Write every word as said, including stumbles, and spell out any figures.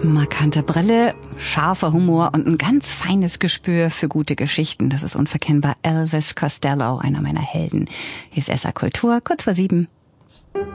Markante Brille, scharfer Humor und ein ganz feines Gespür für gute Geschichten. Das ist unverkennbar Elvis Costello, einer meiner Helden. Hier ist S R Kultur, kurz vor sieben.